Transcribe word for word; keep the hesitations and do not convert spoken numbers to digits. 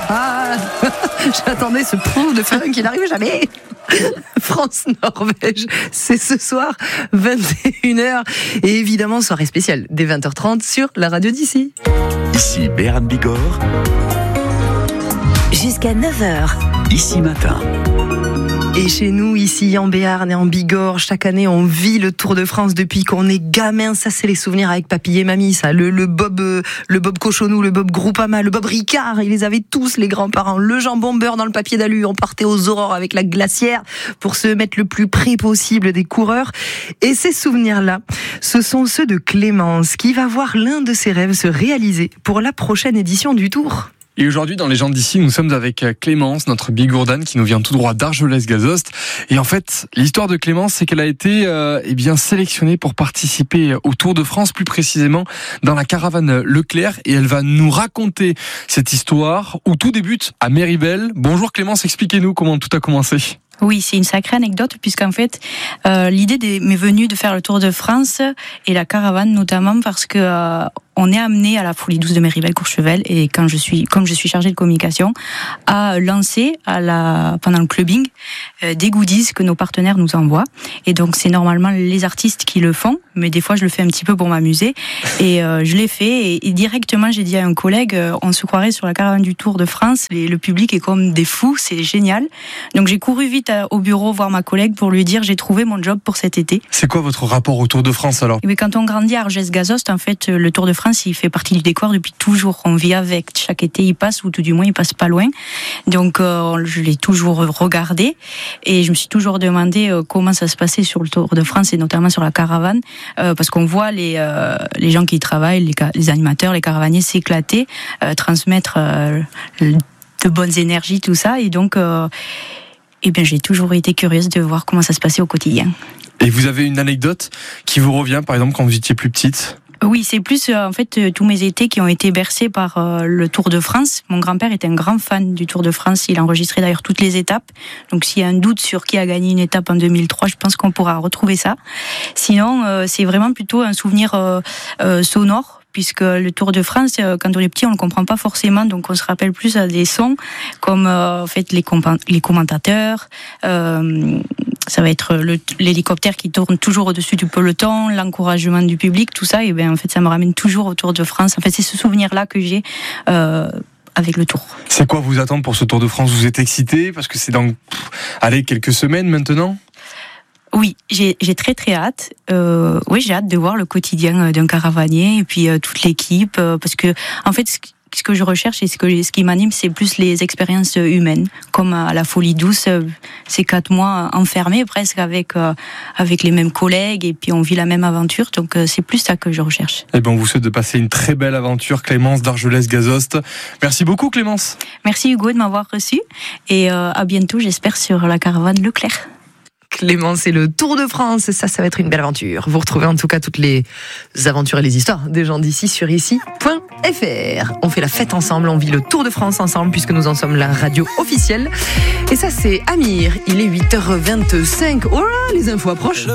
J'attendais ce proof de funk qui n'arrive jamais. France-Norvège, c'est ce soir, vingt et une heures. Et évidemment, soirée spéciale, dès vingt heures trente sur la radio d'ici. Ici Béarn Bigorre. Jusqu'à neuf heures. Ici Matin. Et chez nous, ici en Béarn et en Bigorre, chaque année, on vit le Tour de France depuis qu'on est gamin. Ça, c'est les souvenirs avec papy et mamie, ça. Le, le Bob, euh, le Bob Cochonou, le Bob Groupama, le Bob Ricard, ils les avaient tous, les grands-parents. Le jambon beurre dans le papier d'alu. On partait aux aurores avec la glacière pour se mettre le plus près possible des coureurs. Et ces souvenirs-là, ce sont ceux de Clémence, qui va voir l'un de ses rêves se réaliser pour la prochaine édition du Tour. Et aujourd'hui, dans Les gens d'ici, nous sommes avec Clémence, notre bigourdane qui nous vient tout droit d'Argelès-Gazost. Et en fait, l'histoire de Clémence, c'est qu'elle a été euh, eh bien sélectionnée pour participer au Tour de France, plus précisément dans la caravane Leclerc. Et elle va nous raconter cette histoire où tout débute à Méribel. Bonjour Clémence, expliquez-nous comment tout a commencé. Oui, c'est une sacrée anecdote puisqu'en fait, euh, l'idée m'est venue de faire le Tour de France et la caravane notamment parce que euh, on est amené à la Folie douce de Méribel-Courchevel et quand je suis, comme je suis chargée de communication, à lancer à la, pendant le clubbing euh, des goodies que nos partenaires nous envoient. Et donc c'est normalement les artistes qui le font, mais des fois je le fais un petit peu pour m'amuser. Et euh, je l'ai fait et, et directement j'ai dit à un collègue, euh, on se croirait sur la caravane du Tour de France. Et le public est comme des fous, c'est génial. Donc j'ai couru vite au bureau voir ma collègue pour lui dire j'ai trouvé mon job pour cet été. C'est quoi votre rapport au Tour de France alors ? Et quand on grandit à Argelès-Gazost, en fait, le Tour de France, il fait partie du décor depuis toujours. On vit avec. Chaque été, il passe, ou tout du moins, il passe pas loin. Donc, euh, je l'ai toujours regardé et je me suis toujours demandé euh, comment ça se passait sur le Tour de France et notamment sur la caravane, euh, parce qu'on voit les euh, les gens qui y travaillent, les, les animateurs, les caravaniers s'éclater, euh, transmettre euh, de bonnes énergies, tout ça, et donc. Euh, Eh bien, j'ai toujours été curieuse de voir comment ça se passait au quotidien. Et vous avez une anecdote qui vous revient, par exemple, quand vous étiez plus petite ? Oui, c'est plus euh, en fait euh, tous mes étés qui ont été bercés par euh, le Tour de France. Mon grand-père était un grand fan du Tour de France. Il a enregistré d'ailleurs toutes les étapes. Donc, s'il y a un doute sur qui a gagné une étape en deux mille trois, je pense qu'on pourra retrouver ça. Sinon, euh, c'est vraiment plutôt un souvenir euh, euh, sonore. Puisque le Tour de France, quand on est petit, on ne le comprend pas forcément, donc on se rappelle plus à des sons comme euh, en fait les, compa- les commentateurs. Euh, ça va être le, l'hélicoptère qui tourne toujours au-dessus du peloton, l'encouragement du public, tout ça. Et bien en fait, ça me ramène toujours au Tour de France. En fait, c'est ce souvenir-là que j'ai. Euh, avec le Tour. C'est quoi vous attendre pour ce Tour de France ? Vous êtes excité parce que c'est dans pff, allez, quelques semaines maintenant ? Oui, j'ai, j'ai très très hâte. Euh, oui, j'ai hâte de voir le quotidien d'un caravanier et puis euh, toute l'équipe, euh, parce que en fait, ce, ce que je recherche et ce, que, ce qui m'anime, c'est plus les expériences humaines, comme à la Folie douce, euh, ces quatre mois enfermés presque avec euh, avec les mêmes collègues et puis on vit la même aventure. Donc euh, c'est plus ça que je recherche. Eh ben, on vous souhaite de passer une très belle aventure, Clémence d'Argelès-Gazost. Merci beaucoup, Clémence. Merci Hugo de m'avoir reçu et euh, à bientôt, j'espère, sur la caravane Leclerc. Clémence et le Tour de France, ça, ça va être une belle aventure. Vous retrouvez en tout cas toutes les aventures et les histoires des gens d'ici sur ici point f r. On fait la fête ensemble, on vit le Tour de France ensemble puisque nous en sommes la radio officielle. Et ça, c'est Amir. Il est huit heures vingt-cinq. Oh là, les infos approchent.